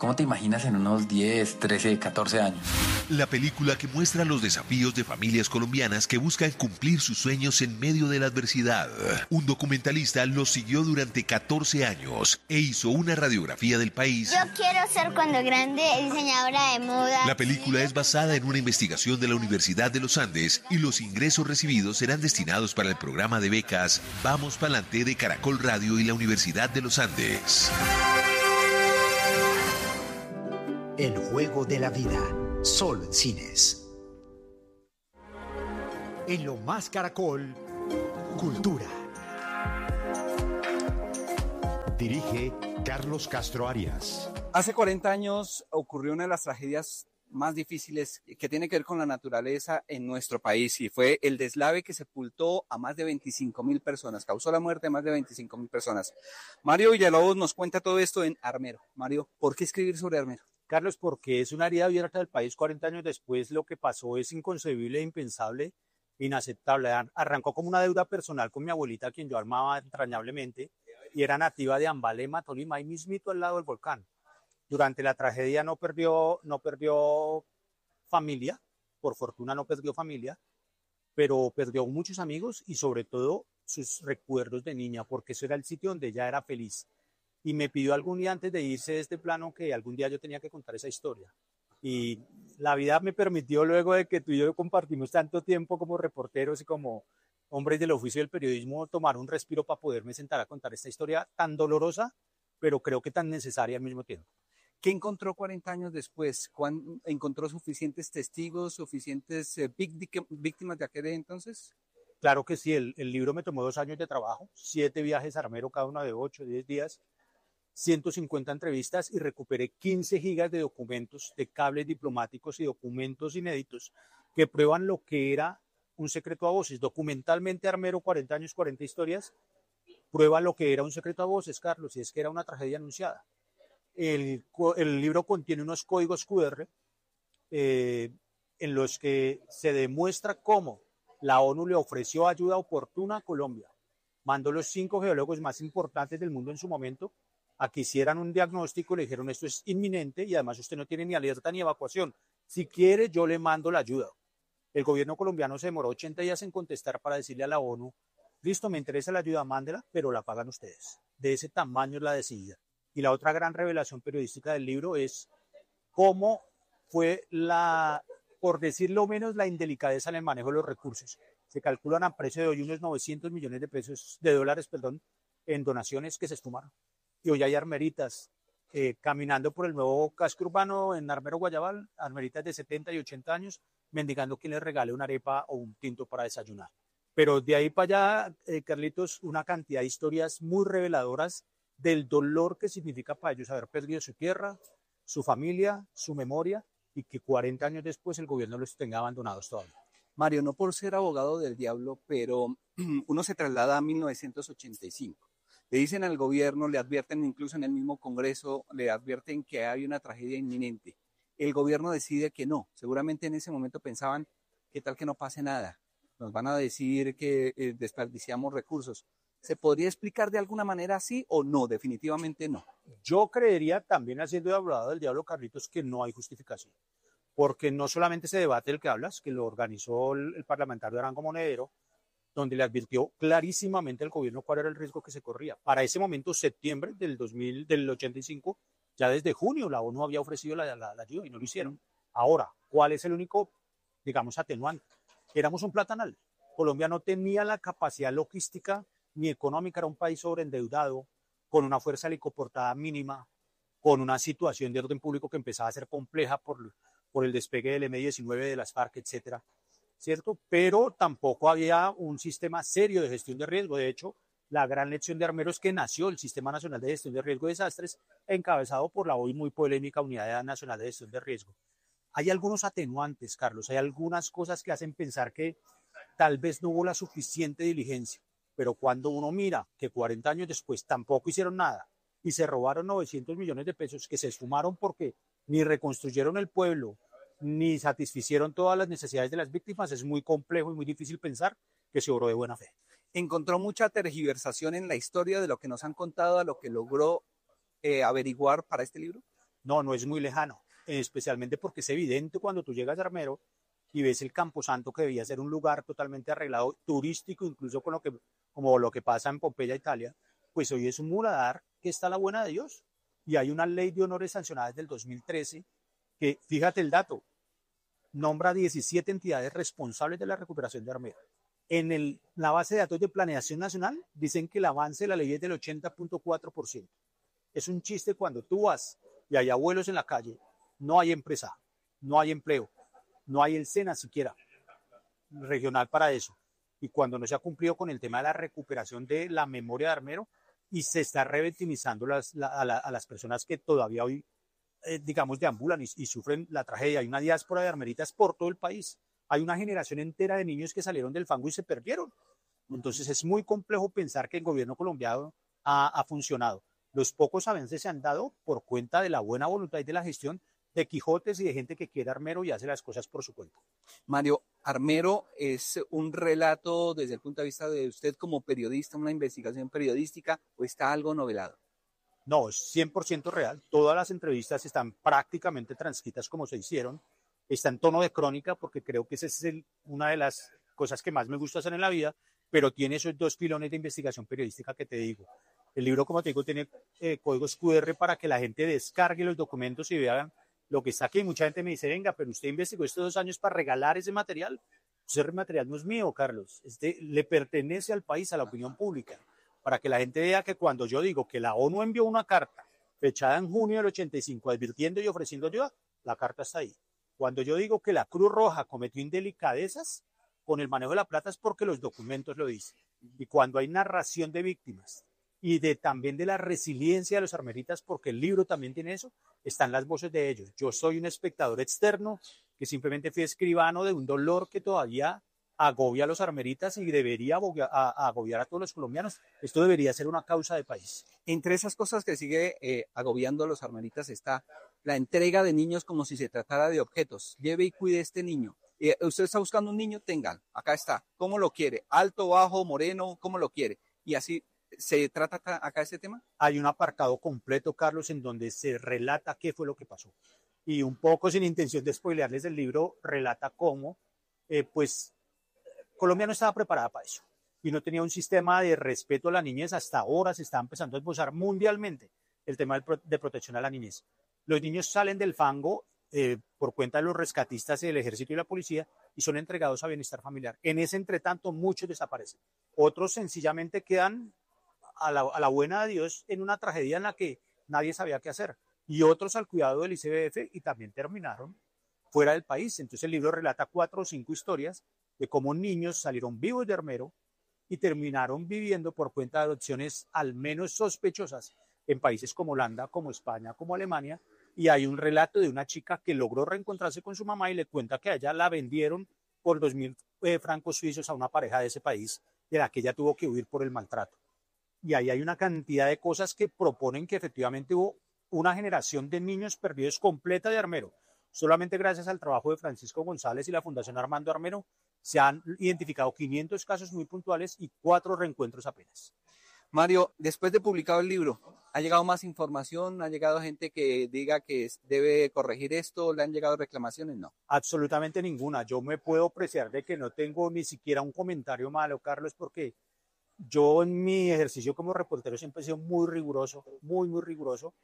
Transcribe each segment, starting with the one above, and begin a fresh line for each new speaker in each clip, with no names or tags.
¿Cómo te imaginas en unos 10, 13, 14 años?
La película que muestra los desafíos de familias colombianas que buscan cumplir sus sueños en medio de la adversidad. Un documentalista los siguió durante 14 años e hizo una radiografía del país.
Yo quiero ser cuando grande diseñadora de moda.
La película es basada en una investigación de la Universidad de los Andes y los ingresos recibidos serán destinados para el programa de becas Vamos Pa'lante de Caracol Radio y la Universidad de los Andes.
El juego de la vida. Sol Cines. En lo más Caracol, Cultura. Dirige Carlos Castro Arias.
Hace 40 años ocurrió una de las tragedias más difíciles que tiene que ver con la naturaleza en nuestro país y fue el deslave que sepultó a más de 25.000 personas, causó la muerte de más de 25.000 personas. Mario Villalobos nos cuenta todo esto en Armero. Mario, ¿por qué escribir sobre Armero?
Carlos, porque es una herida abierta del país 40 años después. Lo que pasó es inconcebible, impensable, inaceptable. Arrancó como una deuda personal con mi abuelita, a quien yo amaba entrañablemente, y era nativa de Ambalema, Tolima, ahí mismito al lado del volcán. Durante la tragedia no perdió familia, por fortuna no perdió familia, pero perdió muchos amigos y sobre todo sus recuerdos de niña, porque eso era el sitio donde ella era feliz. Y me pidió algún día antes de irse de este plano que algún día yo tenía que contar esa historia. Y la vida me permitió, luego de que tú y yo compartimos tanto tiempo como reporteros y como hombres del oficio del periodismo, tomar un respiro para poderme sentar a contar esta historia tan dolorosa, pero creo que tan necesaria al mismo tiempo.
¿Qué encontró 40 años después? ¿Encontró suficientes testigos, suficientes víctimas de aquel entonces?
Claro que sí, el libro me tomó 2 años de trabajo, 7 viajes a Armero, cada uno de 8, 10 días, 150 entrevistas y recuperé 15 gigas de documentos, de cables diplomáticos y documentos inéditos que prueban lo que era un secreto a voces. Documentalmente Armero, 40 años, 40 historias, prueba lo que era un secreto a voces, Carlos, y es que era una tragedia anunciada. El libro contiene unos códigos QR en los que se demuestra cómo la ONU le ofreció ayuda oportuna a Colombia. Mandó los 5 geólogos más importantes del mundo en su momento a que hicieran un diagnóstico, le dijeron esto es inminente y además usted no tiene ni alerta ni evacuación. Si quiere, yo le mando la ayuda. El gobierno colombiano se demoró 80 días en contestar para decirle a la ONU, listo, me interesa la ayuda, mándela, pero la pagan ustedes. De ese tamaño es la decidida. Y la otra gran revelación periodística del libro es cómo fue por decirlo menos, la indelicadeza en el manejo de los recursos. Se calculan a precio de hoy unos 900 millones de dólares, en donaciones que se esfumaron. Y hoy hay armeritas caminando por el nuevo casco urbano en Armero Guayabal, armeritas de 70 y 80 años, mendigando quien les regale una arepa o un tinto para desayunar. Pero de ahí para allá, Carlitos, una cantidad de historias muy reveladoras del dolor que significa para ellos haber perdido su tierra, su familia, su memoria, y que 40 años después el gobierno los tenga abandonados todavía.
Mario, no por ser abogado del diablo, pero uno se traslada a 1985. Le dicen al gobierno, le advierten incluso en el mismo Congreso, le advierten que hay una tragedia inminente. El gobierno decide que no. Seguramente en ese momento pensaban, ¿qué tal que no pase nada? Nos van a decir que desperdiciamos recursos. ¿Se podría explicar de alguna manera así o no? Definitivamente no.
Yo creería, también haciendo de abogado del diablo, Carlitos, que no hay justificación. Porque no solamente ese debate del que hablas, que lo organizó el parlamentario Arango Monedero, donde le advirtió clarísimamente al gobierno cuál era el riesgo que se corría. Para ese momento, septiembre del 85, ya desde junio la ONU había ofrecido la ayuda y no lo hicieron. Ahora, ¿cuál es el único, digamos, atenuante? Éramos un platanal. Colombia no tenía la capacidad logística ni económica, era un país sobreendeudado, con una fuerza helicoportada mínima, con una situación de orden público que empezaba a ser compleja por el despegue del M-19, de las FARC, etcétera, ¿cierto? Pero tampoco había un sistema serio de gestión de riesgo. De hecho, la gran lección de Armero es que nació el Sistema Nacional de Gestión de Riesgo y Desastres, encabezado por la hoy muy polémica Unidad Nacional de Gestión de Riesgo. Hay algunos atenuantes, Carlos, hay algunas cosas que hacen pensar que tal vez no hubo la suficiente diligencia, pero cuando uno mira que 40 años después tampoco hicieron nada y se robaron 900 millones de pesos que se esfumaron porque ni reconstruyeron el pueblo, ni satisficieron todas las necesidades de las víctimas, es muy complejo y muy difícil pensar que se obró de buena fe.
Encontró mucha tergiversación en la historia de lo que nos han contado a lo que logró averiguar para este libro.
No, no es muy lejano, especialmente porque es evidente cuando tú llegas a Armero y ves el Camposanto, que debía ser un lugar totalmente arreglado, turístico, incluso como lo que pasa en Pompeya, Italia, pues hoy es un muladar que está a la buena de Dios. Y hay una ley de honores sancionada desde el 2013 que, fíjate el dato, nombra 17 entidades responsables de la recuperación de Armero. En la base de datos de Planeación Nacional dicen que el avance de la ley es del 80.4%. Es un chiste cuando tú vas y hay abuelos en la calle, no hay empresa, no hay empleo, no hay el SENA siquiera regional para eso. Y cuando no se ha cumplido con el tema de la recuperación de la memoria de Armero y se está revictimizando a las personas que todavía hoy, digamos, deambulan y sufren la tragedia. Hay una diáspora de armeritas por todo el país. Hay una generación entera de niños que salieron del fango y se perdieron. Entonces es muy complejo pensar que el gobierno colombiano ha funcionado. Los pocos avances se han dado por cuenta de la buena voluntad y de la gestión de Quijotes y de gente que quiere Armero y hace las cosas por su cuenta.
Mario, Armero es un relato desde el punto de vista de usted como periodista, una investigación periodística, ¿o está algo novelado?
No, es 100% real. Todas las entrevistas están prácticamente transcritas como se hicieron. Está en tono de crónica porque creo que esa es una de las cosas que más me gusta hacer en la vida, pero tiene esos dos pilones de investigación periodística que te digo. El libro, como te digo, tiene códigos QR para que la gente descargue los documentos y vean lo que está aquí. Mucha gente me dice, venga, pero usted investigó estos 2 años para regalar ese material. Ese material no es mío, Carlos. Le pertenece al país, a la opinión pública, para que la gente vea que cuando yo digo que la ONU envió una carta fechada en junio del 85 advirtiendo y ofreciendo ayuda, la carta está ahí. Cuando yo digo que la Cruz Roja cometió indelicadezas con el manejo de la plata es porque los documentos lo dicen. Y cuando hay narración de víctimas y también de la resiliencia de los armeritas, porque el libro también tiene eso, están las voces de ellos. Yo soy un espectador externo que simplemente fui escribano de un dolor que todavía agobia a los armeritas y debería agobiar a todos los colombianos. Esto debería ser una causa de país.
Entre esas cosas que sigue agobiando a los armeritas está la entrega de niños como si se tratara de objetos. Lleve y cuide este niño. Usted está buscando un niño, tengan, acá está. ¿Cómo lo quiere? Alto, bajo, moreno, ¿cómo lo quiere? Y así se trata acá este tema.
Hay un apartado completo, Carlos, en donde se relata qué fue lo que pasó. Y un poco sin intención de spoilearles el libro, relata cómo, pues, Colombia no estaba preparada para eso. Y no tenía un sistema de respeto a la niñez. Hasta ahora se está empezando a esbozar mundialmente el tema de protección a la niñez. Los niños salen del fango por cuenta de los rescatistas del ejército y la policía y son entregados a bienestar familiar. En ese entretanto, muchos desaparecen. Otros sencillamente quedan a la buena de Dios en una tragedia en la que nadie sabía qué hacer. Y otros al cuidado del ICBF y también terminaron fuera del país. Entonces el libro relata 4 o 5 historias de cómo niños salieron vivos de Armero y terminaron viviendo por cuenta de adopciones al menos sospechosas en países como Holanda, como España, como Alemania. Y hay un relato de una chica que logró reencontrarse con su mamá y le cuenta que a ella la vendieron por 2.000 francos suizos a una pareja de ese país de la que ella tuvo que huir por el maltrato. Y ahí hay una cantidad de cosas que proponen que efectivamente hubo una generación de niños perdidos completa de Armero. Solamente gracias al trabajo de Francisco González y la Fundación Armando Armero se han identificado 500 casos muy puntuales y 4 reencuentros apenas.
Mario, después de publicado el libro, ¿ha llegado más información? ¿Ha llegado gente que diga que debe corregir esto? ¿Le han llegado reclamaciones? No.
Absolutamente ninguna. Yo me puedo apreciar de que no tengo ni siquiera un comentario malo, Carlos, porque yo en mi ejercicio como reportero siempre he sido muy riguroso, muy riguroso.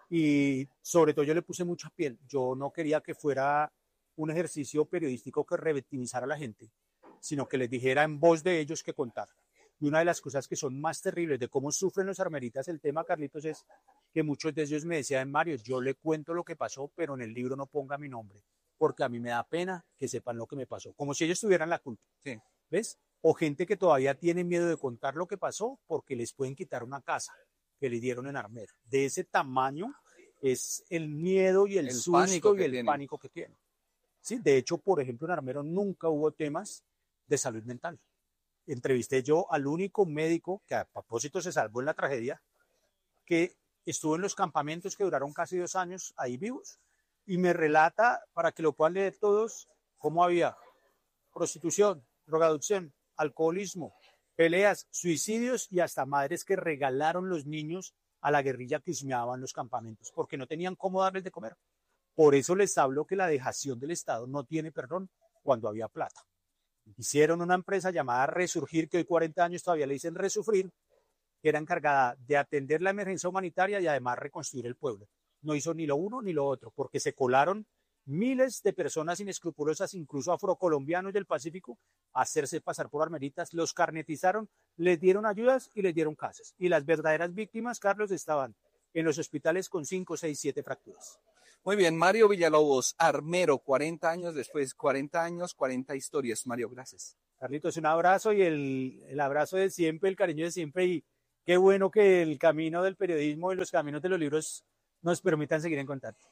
Y sobre todo yo le puse mucha piel. Yo no quería que fuera un ejercicio periodístico que revictimizara a la gente, sino que les dijera en voz de ellos que contar. Y una de las cosas que son más terribles de cómo sufren los armeritas el tema, Carlitos, es que muchos de ellos me decían, Mario, yo le cuento lo que pasó, pero en el libro no ponga mi nombre, porque a mí me da pena que sepan lo que me pasó, como si ellos tuvieran la culpa.
Sí.
¿Ves? O gente que todavía tiene miedo de contar lo que pasó porque les pueden quitar una casa que le dieron en Armero. De ese tamaño es el miedo y el susto y el pánico que tienen. Sí, de hecho, por ejemplo, en Armero nunca hubo temas de salud mental. Entrevisté yo al único médico que a propósito se salvó en la tragedia, que estuvo en los campamentos que duraron casi 2 años ahí vivos, y me relata, para que lo puedan leer todos, cómo había prostitución, drogadicción, alcoholismo, peleas, suicidios y hasta madres que regalaron los niños a la guerrilla que husmeaba en los campamentos, porque no tenían cómo darles de comer. Por eso les hablo que la dejación del Estado no tiene perdón cuando había plata. Hicieron una empresa llamada Resurgir, que hoy 40 años todavía le dicen Resufrir, que era encargada de atender la emergencia humanitaria y además reconstruir el pueblo. No hizo ni lo uno ni lo otro, porque se colaron miles de personas inescrupulosas, incluso afrocolombianos del Pacífico, a hacerse pasar por armeritas, los carnetizaron, les dieron ayudas y les dieron casas. Y las verdaderas víctimas, Carlos, estaban en los hospitales con 5, 6, 7 fracturas.
Muy bien, Mario Villalobos, armero, 40 años después, 40 años, 40 historias. Mario, gracias.
Carlitos, un abrazo y el abrazo de siempre, el cariño de siempre, y qué bueno que el camino del periodismo y los caminos de los libros nos permitan seguir en contacto.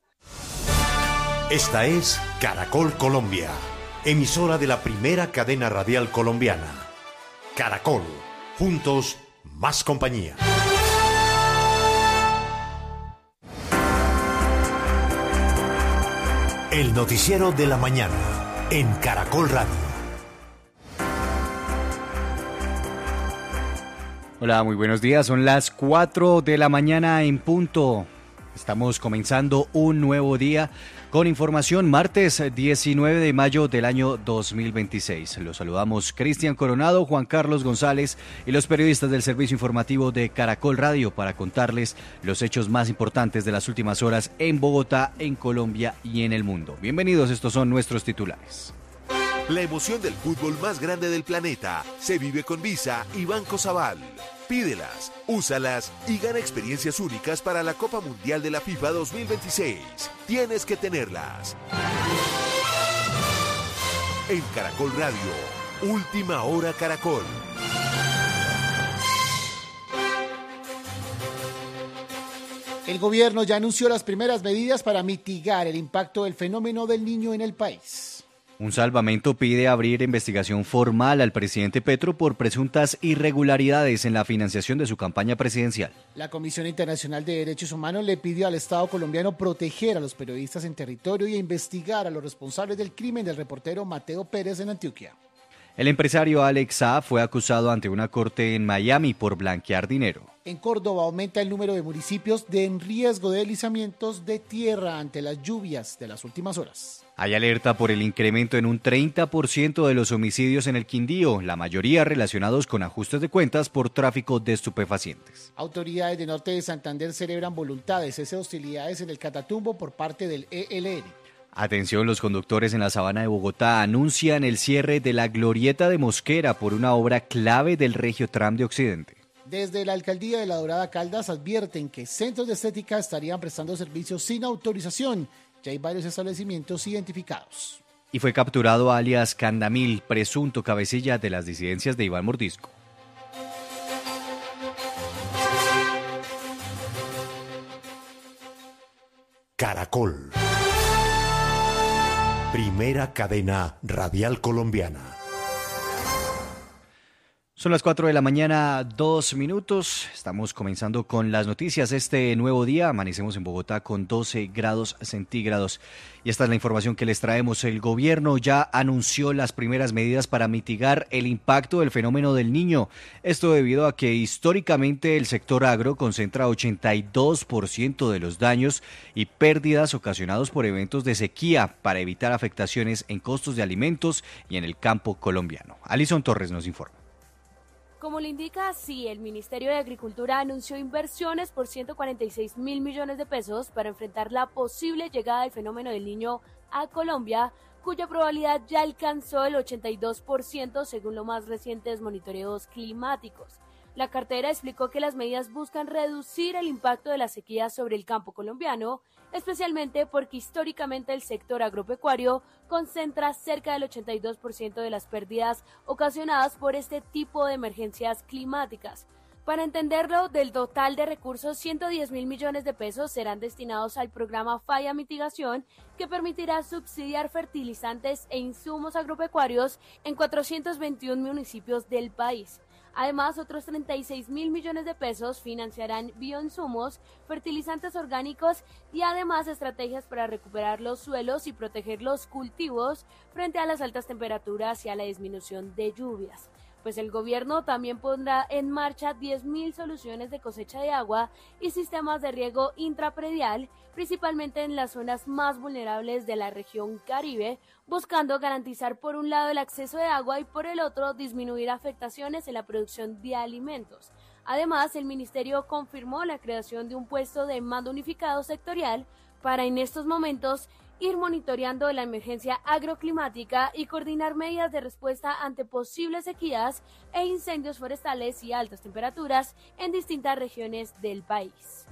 Esta es Caracol Colombia, emisora de la primera cadena radial colombiana. Caracol, juntos, más compañía. El noticiero de la mañana en Caracol Radio.
Hola, muy buenos días. Son las 4 de la mañana en punto. Estamos comenzando un nuevo día con información, martes 19 de mayo del año 2026. Los saludamos Cristian Coronado, Juan Carlos González y los periodistas del servicio informativo de Caracol Radio para contarles los hechos más importantes de las últimas horas en Bogotá, en Colombia y en el mundo. Bienvenidos, estos son nuestros titulares.
La emoción del fútbol más grande del planeta se vive con Visa y Banco Sabal. Pídelas, úsalas y gana experiencias únicas para la Copa Mundial de la FIFA 2026. Tienes que tenerlas. En Caracol Radio, Última Hora Caracol.
El gobierno ya anunció las primeras medidas para mitigar el impacto del fenómeno del Niño en el país.
Un salvamento pide abrir investigación formal al presidente Petro por presuntas irregularidades en la financiación de su campaña presidencial.
La Comisión Internacional de Derechos Humanos le pidió al Estado colombiano proteger a los periodistas en territorio y investigar a los responsables del crimen del reportero Mateo Pérez en Antioquia.
El empresario Alex Saab fue acusado ante una corte en Miami por blanquear dinero.
En Córdoba aumenta el número de municipios en riesgo de deslizamientos de tierra ante las lluvias de las últimas horas.
Hay alerta por el incremento en un 30% de los homicidios en el Quindío, la mayoría relacionados con ajustes de cuentas por tráfico de estupefacientes.
Autoridades de Norte de Santander celebran voluntades, cese de hostilidades en el Catatumbo por parte del ELN.
Atención, los conductores en la Sabana de Bogotá anuncian el cierre de la glorieta de Mosquera por una obra clave del Regiotram de Occidente.
Desde la Alcaldía de La Dorada Caldas advierten que centros de estética estarían prestando servicios sin autorización. Ya hay varios establecimientos identificados.
Y fue capturado alias Candamil, presunto cabecilla de las disidencias de Iván Mordisco.
Caracol. Primera cadena radial colombiana.
Son las 4 de la mañana, 2 minutos. Estamos comenzando con las noticias. Este nuevo día amanecemos en Bogotá con 12 grados centígrados. Y esta es la información que les traemos. El gobierno ya anunció las primeras medidas para mitigar el impacto del fenómeno del Niño. Esto debido a que históricamente el sector agro concentra 82% de los daños y pérdidas ocasionados por eventos de sequía para evitar afectaciones en costos de alimentos y en el campo colombiano. Alison Torres nos informa.
Como le indica así, el Ministerio de Agricultura anunció inversiones por 146.000 millones de pesos para enfrentar la posible llegada del fenómeno del Niño a Colombia, cuya probabilidad ya alcanzó el 82% según los más recientes monitoreos climáticos. La cartera explicó que las medidas buscan reducir el impacto de la sequía sobre el campo colombiano, especialmente porque históricamente el sector agropecuario concentra cerca del 82% de las pérdidas ocasionadas por este tipo de emergencias climáticas. Para entenderlo, del total de recursos, 110.000 millones de pesos serán destinados al programa Falla Mitigación, que permitirá subsidiar fertilizantes e insumos agropecuarios en 421 municipios del país. Además, otros 36.000 millones de pesos financiarán bioinsumos, fertilizantes orgánicos y además estrategias para recuperar los suelos y proteger los cultivos frente a las altas temperaturas y a la disminución de lluvias. pues el gobierno también pondrá en marcha 10.000 soluciones de cosecha de agua y sistemas de riego intrapredial, principalmente en las zonas más vulnerables de la región Caribe, buscando garantizar por un lado el acceso de agua y por el otro disminuir afectaciones en la producción de alimentos. Además, el ministerio confirmó la creación de un puesto de mando unificado sectorial para en estos momentos ir monitoreando la emergencia agroclimática y coordinar medidas de respuesta ante posibles sequías e incendios forestales y altas temperaturas en distintas regiones del país.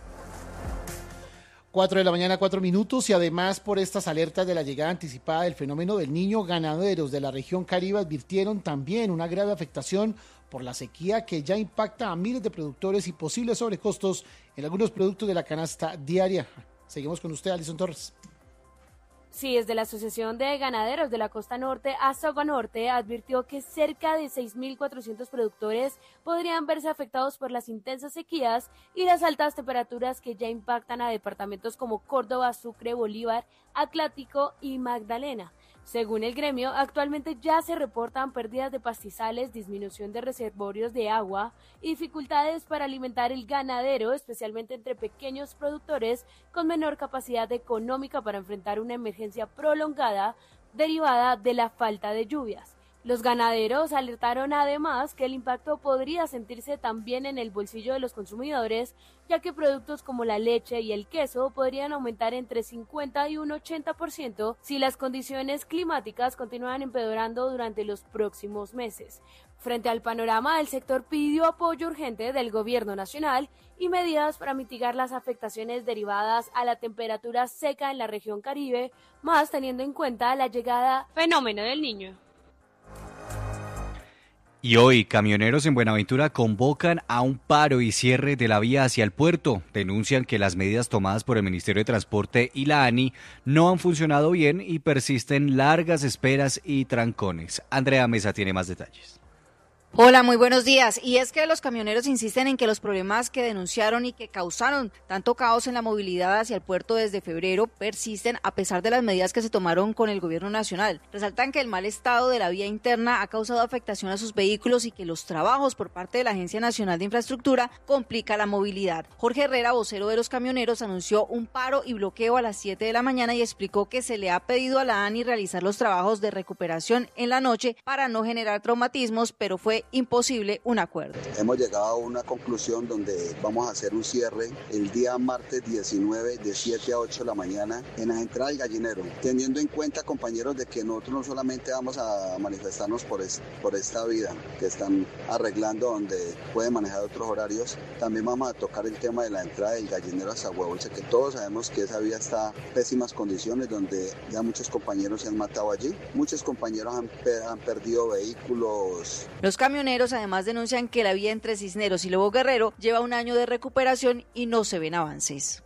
4 de la mañana, 4 minutos, y además por estas alertas de la llegada anticipada del fenómeno del Niño, ganaderos de la región Caribe advirtieron también una grave afectación por la sequía que ya impacta a miles de productores y posibles sobrecostos en algunos productos de la canasta diaria. Seguimos con usted, Alison Torres.
Sí, desde la Asociación de Ganaderos de la Costa Norte, Asoganorte, advirtió que cerca de 6.400 productores podrían verse afectados por las intensas sequías y las altas temperaturas que ya impactan a departamentos como Córdoba, Sucre, Bolívar, Atlántico y Magdalena. Según el gremio, actualmente ya se reportan pérdidas de pastizales, disminución de reservorios de agua y dificultades para alimentar el ganadero, especialmente entre pequeños productores con menor capacidad económica para enfrentar una emergencia prolongada derivada de la falta de lluvias. Los ganaderos alertaron además que el impacto podría sentirse también en el bolsillo de los consumidores, ya que productos como la leche y el queso podrían aumentar entre 50 y un 80% si las condiciones climáticas continúan empeorando durante los próximos meses. Frente al panorama, el sector pidió apoyo urgente del gobierno nacional y medidas para mitigar las afectaciones derivadas a la temperatura seca en la región Caribe, más teniendo en cuenta la llegada fenómeno del Niño.
Y hoy, camioneros en Buenaventura convocan a un paro y cierre de la vía hacia el puerto. Denuncian que las medidas tomadas por el Ministerio de Transporte y la ANI no han funcionado bien y persisten largas esperas y trancones. Andrea Mesa tiene más detalles.
Hola, muy buenos días. Y es que los camioneros insisten en que los problemas que denunciaron y que causaron tanto caos en la movilidad hacia el puerto desde febrero persisten a pesar de las medidas que se tomaron con el gobierno nacional. Resaltan que el mal estado de la vía interna ha causado afectación a sus vehículos y que los trabajos por parte de la Agencia Nacional de Infraestructura complica la movilidad. Jorge Herrera, vocero de los camioneros, anunció un paro y bloqueo a las 7 de la mañana y explicó que se le ha pedido a la ANI realizar los trabajos de recuperación en la noche para no generar traumatismos, pero fue imposible un acuerdo.
Hemos llegado a una conclusión donde vamos a hacer un cierre el día martes 19 de 7 a 8 de la mañana en la entrada del Gallinero, teniendo en cuenta, compañeros, de que nosotros no solamente vamos a manifestarnos por esta vida que están arreglando donde pueden manejar otros horarios, también vamos a tocar el tema de la entrada del Gallinero hasta Huevolce, que todos sabemos que esa vía está en pésimas condiciones, donde ya muchos compañeros se han matado allí, muchos compañeros han perdido vehículos.
Los camioneros además denuncian que la vía entre Cisneros y Lobo Guerrero lleva un año de recuperación y no se ven avances.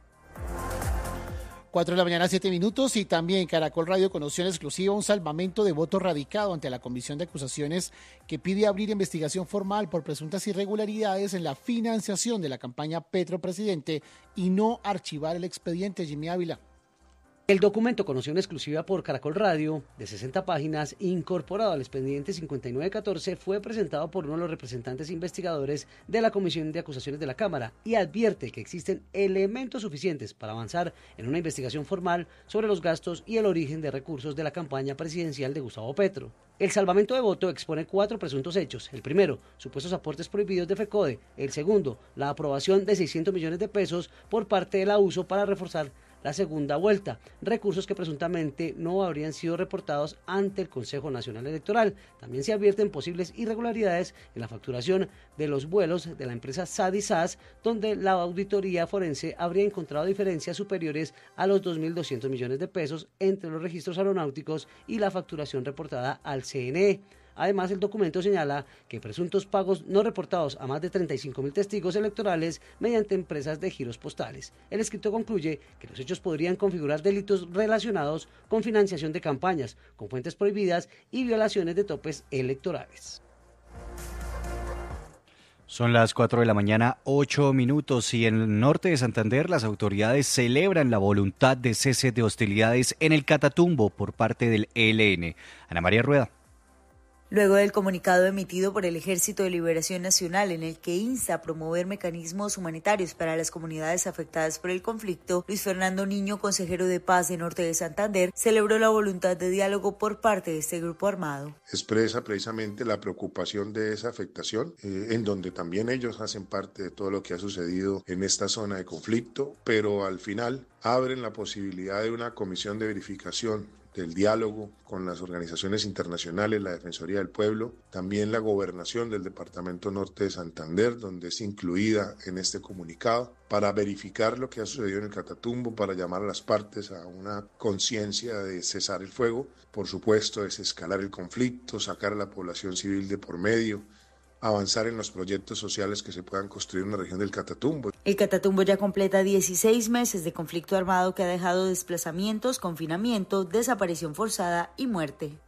4 de la mañana, 7 minutos, y también Caracol Radio conoció en exclusiva un salvamento de voto radicado ante la Comisión de Acusaciones que pide abrir investigación formal por presuntas irregularidades en la financiación de la campaña Petro Presidente y no archivar el expediente. Jimmy Ávila.
El documento, conocido en exclusiva por Caracol Radio, de 60 páginas, incorporado al expediente 5914, fue presentado por uno de los representantes investigadores de la Comisión de Acusaciones de la Cámara y advierte que existen elementos suficientes para avanzar en una investigación formal sobre los gastos y el origen de recursos de la campaña presidencial de Gustavo Petro. El salvamento de voto expone 4 presuntos hechos. El primero, supuestos aportes prohibidos de FECODE. El segundo, la aprobación de 600 millones de pesos por parte de la USO para reforzar la segunda vuelta, recursos que presuntamente no habrían sido reportados ante el Consejo Nacional Electoral. También se advierten posibles irregularidades en la facturación de los vuelos de la empresa SADI-SAS, donde la auditoría forense habría encontrado diferencias superiores a los 2.200 millones de pesos entre los registros aeronáuticos y la facturación reportada al CNE. Además, el documento señala que presuntos pagos no reportados a más de 35.000 testigos electorales mediante empresas de giros postales. El escrito concluye que los hechos podrían configurar delitos relacionados con financiación de campañas, con fuentes prohibidas y violaciones de topes electorales.
Son las 4 de la mañana, 8 minutos, y en el norte de Santander las autoridades celebran la voluntad de cese de hostilidades en el Catatumbo por parte del ELN. Ana María Rueda.
Luego del comunicado emitido por el Ejército de Liberación Nacional en el que insta a promover mecanismos humanitarios para las comunidades afectadas por el conflicto, Luis Fernando Niño, consejero de paz de Norte de Santander, celebró la voluntad de diálogo por parte de este grupo armado.
Expresa precisamente la preocupación de esa afectación, en donde también ellos hacen parte de todo lo que ha sucedido en esta zona de conflicto, pero al final abren la posibilidad de una comisión de verificación del diálogo con las organizaciones internacionales, la Defensoría del Pueblo, también la Gobernación del Departamento Norte de Santander, donde es incluida en este comunicado, para verificar lo que ha sucedido en el Catatumbo, para llamar a las partes a una conciencia de cesar el fuego, por supuesto desescalar el conflicto, sacar a la población civil de por medio, avanzar en los proyectos sociales que se puedan construir en la región del Catatumbo.
El Catatumbo ya completa 16 meses de conflicto armado que ha dejado desplazamientos, confinamiento, desaparición forzada y muerte.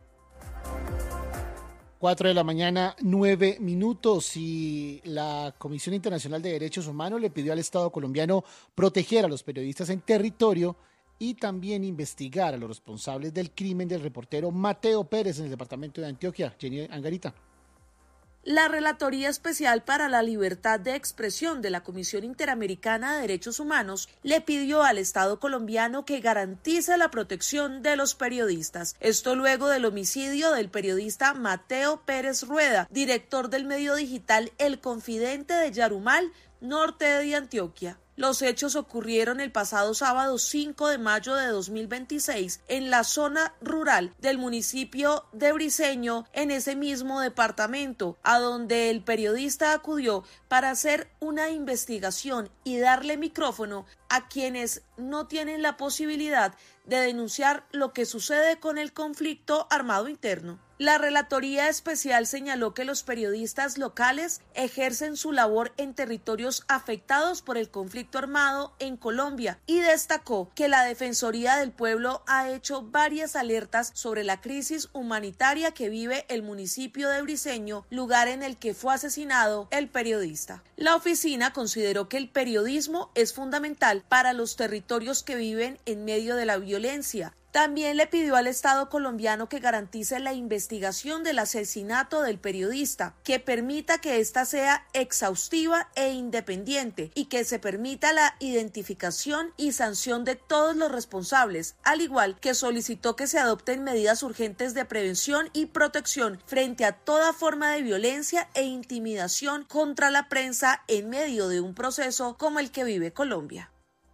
4 de la mañana, 9 minutos, y la Comisión Internacional de Derechos Humanos le pidió al Estado colombiano proteger a los periodistas en territorio y también investigar a los responsables del crimen del reportero Mateo Pérez en el departamento de Antioquia. Jenny Angarita.
La Relatoría Especial para la Libertad de Expresión de la Comisión Interamericana de Derechos Humanos le pidió al Estado colombiano que garantice la protección de los periodistas. Esto luego del homicidio del periodista Mateo Pérez Rueda, director del medio digital El Confidente de Yarumal, norte de Antioquia. Los hechos ocurrieron el pasado sábado 5 de mayo de 2026 en la zona rural del municipio de Briceño, en ese mismo departamento, a donde el periodista acudió para hacer una investigación y darle micrófono a quienes no tienen la posibilidad de denunciar lo que sucede con el conflicto armado interno. La Relatoría Especial señaló que los periodistas locales ejercen su labor en territorios afectados por el conflicto armado en Colombia y destacó que la Defensoría del Pueblo ha hecho varias alertas sobre la crisis humanitaria que vive el municipio de Briceño, lugar en el que fue asesinado el periodista. La oficina consideró que el periodismo es fundamental para los territorios que viven en medio de la violencia. También le pidió al Estado colombiano que garantice la investigación del asesinato del periodista, que permita que ésta sea exhaustiva e independiente y que se permita la identificación y sanción de todos los responsables, al igual que solicitó que se adopten medidas urgentes de prevención y protección frente a toda forma de violencia e intimidación contra la prensa en medio de un proceso como el que vive Colombia.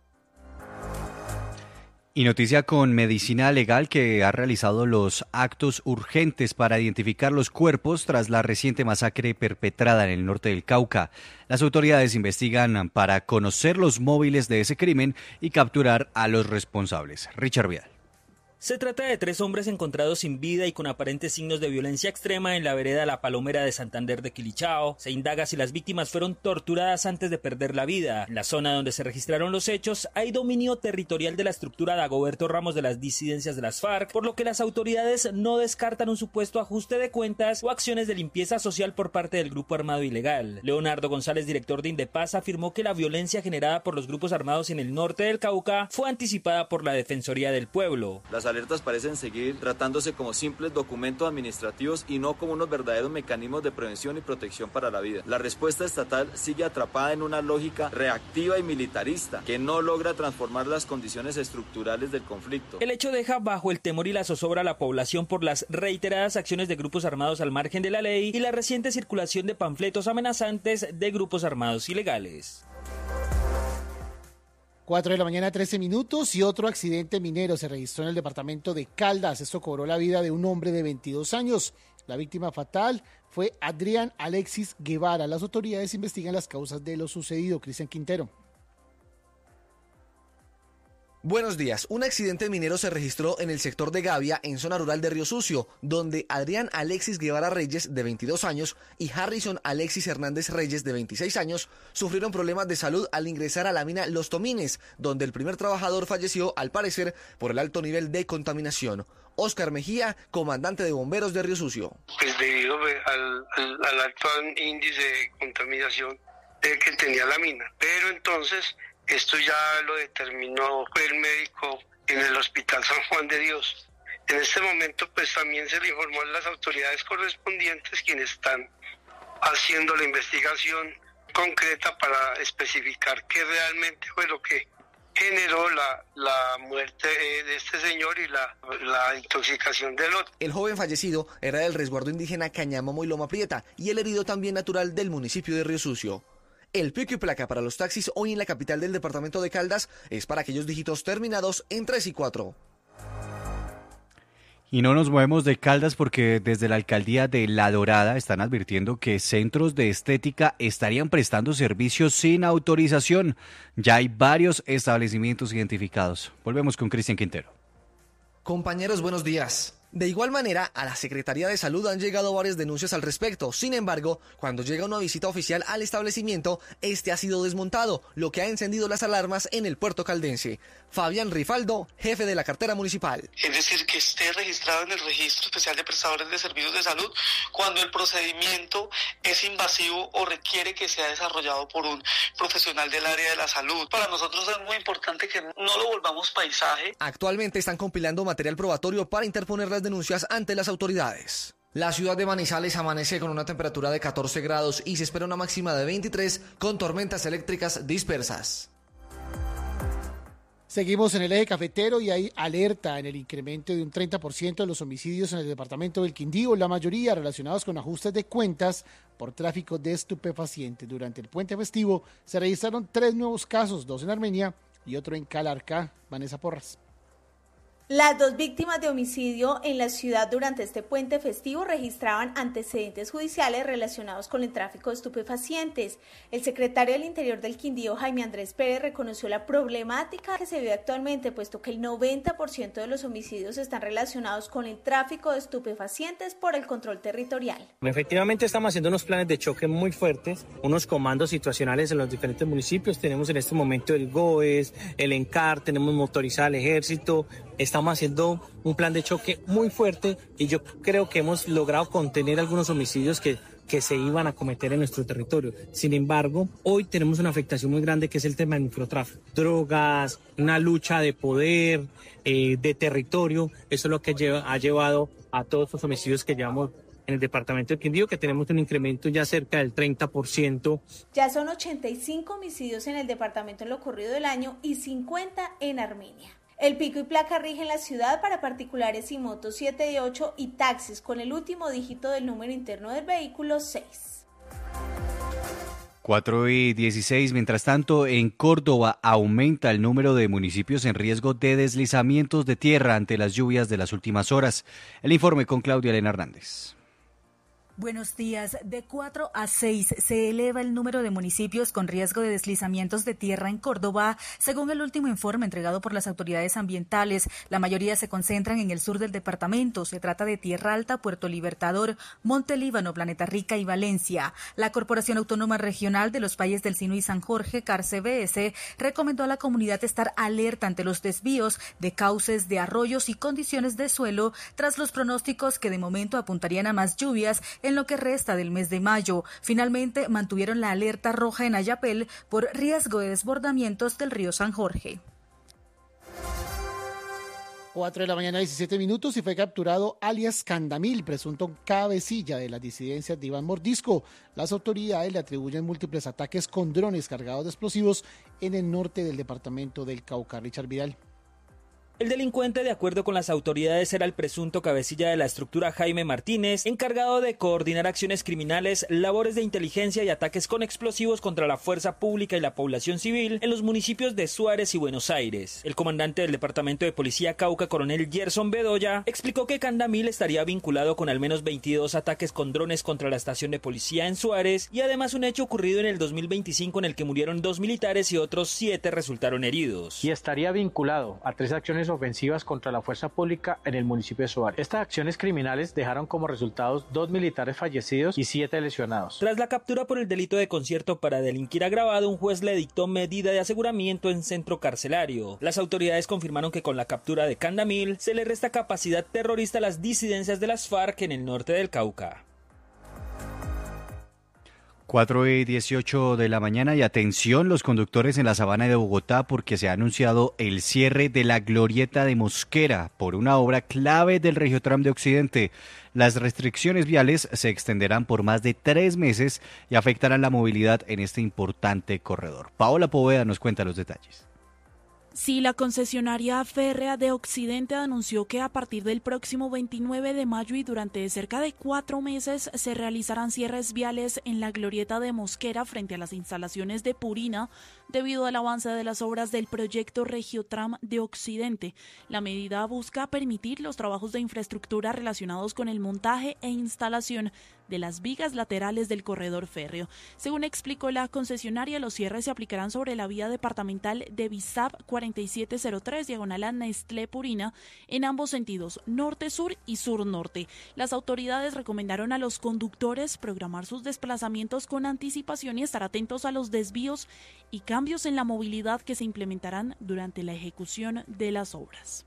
Y noticia con Medicina Legal, que ha realizado los actos urgentes para identificar los cuerpos tras la reciente masacre perpetrada en el norte del Cauca. Las autoridades investigan para conocer los móviles de ese crimen y capturar a los responsables. Richard Vidal.
Se trata de 3 hombres encontrados sin vida y con aparentes signos de violencia extrema en la vereda La Palomera de Santander de Quilichao. Se indaga si las víctimas fueron torturadas antes de perder la vida. En la zona donde se registraron los hechos hay dominio territorial de la estructura Dagoberto Ramos de las disidencias de las FARC, por lo que las autoridades no descartan un supuesto ajuste de cuentas o acciones de limpieza social por parte del grupo armado ilegal. Leonardo González, director de Indepaz, afirmó que la violencia generada por los grupos armados en el norte del Cauca fue anticipada por la Defensoría del Pueblo.
Las alertas parecen seguir tratándose como simples documentos administrativos y no como unos verdaderos mecanismos de prevención y protección para la vida. La respuesta estatal sigue atrapada en una lógica reactiva y militarista que no logra transformar las condiciones estructurales del conflicto.
El hecho deja bajo el temor y la zozobra a la población por las reiteradas acciones de grupos armados al margen de la ley y la reciente circulación de panfletos amenazantes de grupos armados ilegales.
4 de la mañana, 13 minutos, y otro accidente minero se registró en el departamento de Caldas. Esto cobró la vida de un hombre de 22 años. La víctima fatal fue Adrián Alexis Guevara. Las autoridades investigan las causas de lo sucedido. Cristian Quintero.
Buenos días. Un accidente minero se registró en el sector de Gavia, en zona rural de Río Sucio, donde Adrián Alexis Guevara Reyes, de 22 años, y Harrison Alexis Hernández Reyes, de 26 años, sufrieron problemas de salud al ingresar a la mina Los Tomines, donde el primer trabajador falleció, al parecer, por el alto nivel de contaminación. Óscar Mejía, comandante de bomberos de Río Sucio.
Pues debido al alto índice de contaminación que tenía la mina, pero entonces esto ya lo determinó el médico en el Hospital San Juan de Dios. En este momento pues también se le informó a las autoridades correspondientes quienes están haciendo la investigación concreta para especificar qué realmente fue lo que generó la muerte de este señor y la intoxicación del otro.
El joven fallecido era del resguardo indígena Cañamamo y Loma Prieta y el herido también natural del municipio de Río Sucio. El pico y placa para los taxis hoy en la capital del departamento de Caldas es para aquellos dígitos terminados en 3 y 4.
Y no nos movemos de Caldas porque desde la alcaldía de La Dorada están advirtiendo que centros de estética estarían prestando servicios sin autorización. Ya hay varios establecimientos identificados. Volvemos con Cristian Quintero.
Compañeros, buenos días. De igual manera, a la Secretaría de Salud han llegado varias denuncias al respecto. Sin embargo, cuando llega una visita oficial al establecimiento, este ha sido desmontado, lo que ha encendido las alarmas en el puerto caldense. Fabián Rifaldo, jefe de la cartera municipal.
Es decir, que esté registrado en el Registro Especial de Prestadores de Servicios de Salud cuando el procedimiento es invasivo o requiere que sea desarrollado por un profesional del área de la salud. Para nosotros es muy importante que no lo volvamos paisaje.
Actualmente están compilando material probatorio para interponer las denuncias ante las autoridades. La ciudad de Manizales amanece con una temperatura de 14 grados y se espera una máxima de 23 con tormentas eléctricas dispersas.
Seguimos en el eje cafetero y hay alerta en el incremento de un 30% de los homicidios en el departamento del Quindío, la mayoría relacionados con ajustes de cuentas por tráfico de estupefacientes. Durante el puente festivo se registraron 3 nuevos casos, 2 en Armenia y otro en Calarcá. Vanessa Porras.
Las 2 víctimas de homicidio en la ciudad durante este puente festivo registraban antecedentes judiciales relacionados con el tráfico de estupefacientes. El secretario del Interior del Quindío, Jaime Andrés Pérez, reconoció la problemática que se vive actualmente, puesto que el 90% de los homicidios están relacionados con el tráfico de estupefacientes por el control territorial.
Efectivamente estamos haciendo unos planes de choque muy fuertes, unos comandos situacionales en los diferentes municipios. Tenemos en este momento el GOES, el ENCAR, tenemos motorizada el ejército. Estamos haciendo un plan de choque muy fuerte y yo creo que hemos logrado contener algunos homicidios que se iban a cometer en nuestro territorio. Sin embargo, hoy tenemos una afectación muy grande que es el tema del microtráfico. Drogas, una lucha de poder, de territorio. Eso es lo que ha llevado a todos los homicidios que llevamos en el departamento de Quindío, que tenemos un incremento ya cerca del 30%.
Ya son 85 homicidios en el departamento en lo corrido del año y 50 en Armenia. El pico y placa rige en la ciudad para particulares y motos 7 y 8 y taxis con el último dígito del número interno del vehículo 6.
4:16. Mientras tanto, en Córdoba aumenta el número de municipios en riesgo de deslizamientos de tierra ante las lluvias de las últimas horas. El informe con Claudia Elena Hernández.
Buenos días. De 4 a 6 se eleva el número de municipios con riesgo de deslizamientos de tierra en Córdoba, según el último informe entregado por las autoridades ambientales. La mayoría se concentran en el sur del departamento. Se trata de Tierra Alta, Puerto Libertador, Monte Líbano, Planeta Rica y Valencia. La Corporación Autónoma Regional de los Valles del Sinu y San Jorge, CARCBS, recomendó a la comunidad estar alerta ante los desvíos de cauces, de arroyos y condiciones de suelo tras los pronósticos que de momento apuntarían a más lluvias en lo que resta del mes de mayo. Finalmente mantuvieron la alerta roja en Ayapel por riesgo de desbordamientos del río San Jorge.
4 de la mañana, 17 minutos, y fue capturado alias Candamil, presunto cabecilla de las disidencias de Iván Mordisco. Las autoridades le atribuyen múltiples ataques con drones cargados de explosivos en el norte del departamento del Cauca. Richard Vidal.
El delincuente, de acuerdo con las autoridades, era el presunto cabecilla de la estructura Jaime Martínez, encargado de coordinar acciones criminales, labores de inteligencia y ataques con explosivos contra la fuerza pública y la población civil en los municipios de Suárez y Buenos Aires. El comandante del Departamento de Policía Cauca, coronel Gerson Bedoya, explicó que Candamil estaría vinculado con al menos 22 ataques con drones contra la estación de policía en Suárez y además un hecho ocurrido en el 2025 en el que murieron 2 militares y otros 7 resultaron heridos.
Y estaría vinculado a 3 acciones ofensivas contra la fuerza pública en el municipio de Suárez. Estas acciones criminales dejaron como resultados 2 militares fallecidos y 7 lesionados.
Tras la captura por el delito de concierto para delinquir agravado, un juez le dictó medida de aseguramiento en centro carcelario. Las autoridades confirmaron que con la captura de Candamil se le resta capacidad terrorista a las disidencias de las FARC en el norte del Cauca.
4:18 de la mañana y atención los conductores en la Sabana de Bogotá porque se ha anunciado el cierre de la glorieta de Mosquera por una obra clave del Regiotram de Occidente. Las restricciones viales se extenderán por más de 3 meses y afectarán la movilidad en este importante corredor. Paola Poveda nos cuenta los detalles.
Sí, la concesionaria férrea de Occidente anunció que a partir del próximo 29 de mayo y durante cerca de 4 meses se realizarán cierres viales en la glorieta de Mosquera frente a las instalaciones de Purina debido al avance de las obras del proyecto Regiotram de Occidente. La medida busca permitir los trabajos de infraestructura relacionados con el montaje e instalación de las vigas laterales del corredor férreo. Según explicó la concesionaria, los cierres se aplicarán sobre la vía departamental de Bizap 4703, diagonal a Nestlé Purina, en ambos sentidos, norte-sur y sur-norte. Las autoridades recomendaron a los conductores programar sus desplazamientos con anticipación y estar atentos a los desvíos y cambios en la movilidad que se implementarán durante la ejecución de las obras.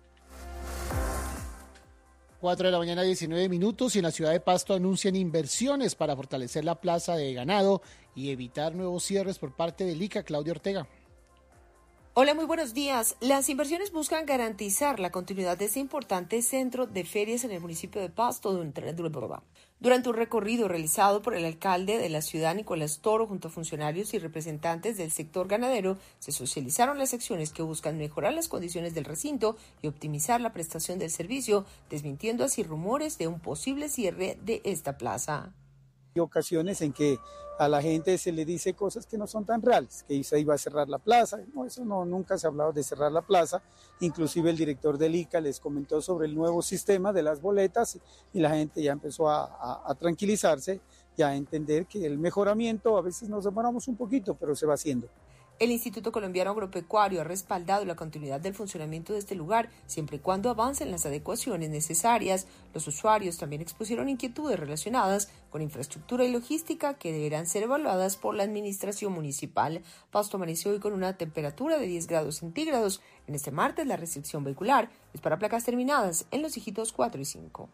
4 de la mañana, 19 minutos, y en la ciudad de Pasto anuncian inversiones para fortalecer la plaza de ganado y evitar nuevos cierres por parte del ICA. Claudia Ortega.
Hola, muy buenos días. Las inversiones buscan garantizar la continuidad de este importante centro de ferias en el municipio de Pasto durante un recorrido realizado por el alcalde de la ciudad, Nicolás Toro, junto a funcionarios y representantes del sector ganadero. Se socializaron las acciones que buscan mejorar las condiciones del recinto y optimizar la prestación del servicio, desmintiendo así rumores de un posible cierre de esta plaza.
Hay ocasiones en que a la gente se le dice cosas que no son tan reales, que se iba a cerrar la plaza. No, eso no, nunca se ha hablado de cerrar la plaza. Inclusive el director del ICA les comentó sobre el nuevo sistema de las boletas y la gente ya empezó a tranquilizarse y a entender que el mejoramiento, a veces nos demoramos un poquito, pero se va haciendo.
El Instituto Colombiano Agropecuario ha respaldado la continuidad del funcionamiento de este lugar, siempre y cuando avancen las adecuaciones necesarias. Los usuarios también expusieron inquietudes relacionadas con infraestructura y logística que deberán ser evaluadas por la administración municipal. Pasto amaneció hoy con una temperatura de 10 grados centígrados. En este martes, la restricción vehicular es para placas terminadas en los dígitos 4 y 5.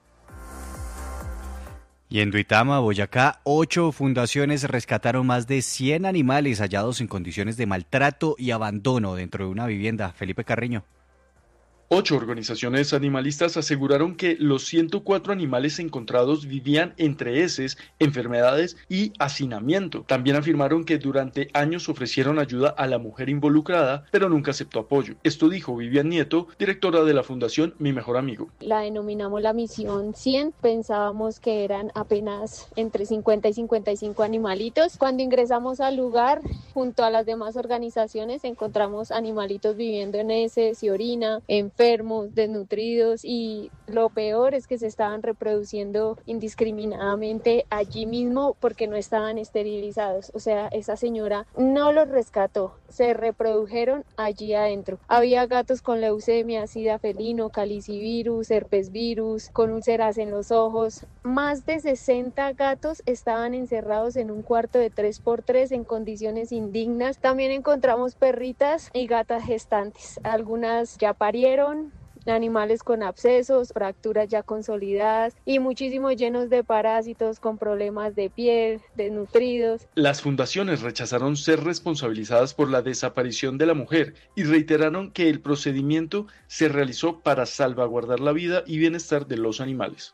Y en Duitama, Boyacá, 8 fundaciones rescataron más de 100 animales hallados en condiciones de maltrato y abandono dentro de una vivienda. Felipe Carreño.
8 organizaciones animalistas aseguraron que los 104 animales encontrados vivían entre heces, enfermedades y hacinamiento. También afirmaron que durante años ofrecieron ayuda a la mujer involucrada, pero nunca aceptó apoyo. Esto dijo Vivian Nieto, directora de la Fundación Mi Mejor Amigo.
La denominamos la misión 100. Pensábamos que eran apenas entre 50 y 55 animalitos. Cuando ingresamos al lugar, junto a las demás organizaciones, encontramos animalitos viviendo en heces y orina, enfermos, desnutridos, y lo peor es que se estaban reproduciendo indiscriminadamente allí mismo porque no estaban esterilizados. O sea, esa señora no los rescató, se reprodujeron allí adentro. Había gatos con leucemia, sida felino, calicivirus, herpes virus, con úlceras en los ojos. Más de 60 gatos estaban encerrados en un cuarto de 3x3 en condiciones indignas. También encontramos perritas y gatas gestantes. Algunas ya parieron, animales con abscesos, fracturas ya consolidadas y muchísimos llenos de parásitos con problemas de piel, desnutridos.
Las fundaciones rechazaron ser responsabilizadas por la desaparición de la mujer y reiteraron que el procedimiento se realizó para salvaguardar la vida y bienestar de los animales.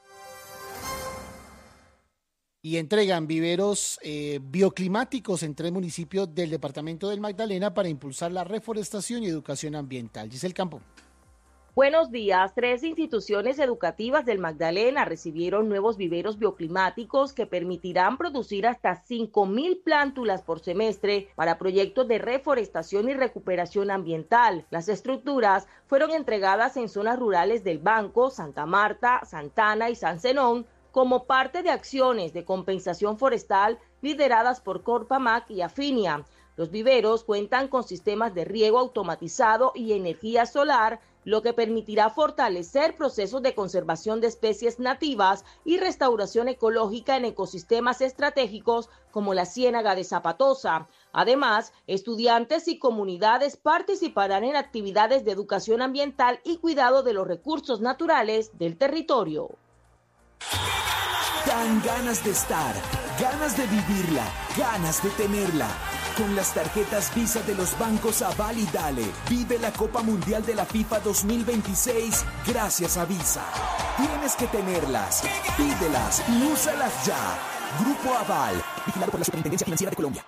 Y entregan viveros bioclimáticos en 3 municipios del departamento del Magdalena para impulsar la reforestación y educación ambiental. Giselle Campo.
Buenos días. 3 instituciones educativas del Magdalena recibieron nuevos viveros bioclimáticos que permitirán producir hasta 5.000 plántulas por semestre para proyectos de reforestación y recuperación ambiental. Las estructuras fueron entregadas en zonas rurales del Banco, Santa Marta, Santana y San Zenón, como parte de acciones de compensación forestal lideradas por Corpamac y Afinia. Los viveros cuentan con sistemas de riego automatizado y energía solar, lo que permitirá fortalecer procesos de conservación de especies nativas y restauración ecológica en ecosistemas estratégicos como la Ciénaga de Zapatosa. Además, estudiantes y comunidades participarán en actividades de educación ambiental y cuidado de los recursos naturales del territorio.
Dan ganas de estar
Ganas de vivirla, ganas de tenerla. Con las tarjetas Visa de los bancos Aval y Dale, vive la Copa Mundial de la FIFA 2026 gracias a Visa. Tienes que tenerlas, pídelas y úsalas ya. Grupo Aval, vigilado por la Superintendencia Financiera de Colombia.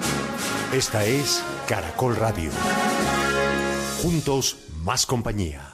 Esta es Caracol Radio. Juntos, más compañía.